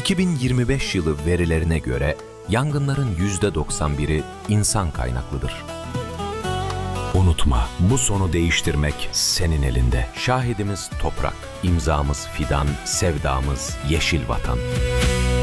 2025 yılı verilerine göre yangınların %91'i insan kaynaklıdır. Unutma, bu sonu değiştirmek senin elinde. Şahidimiz toprak, imzamız fidan, sevdamız yeşil vatan.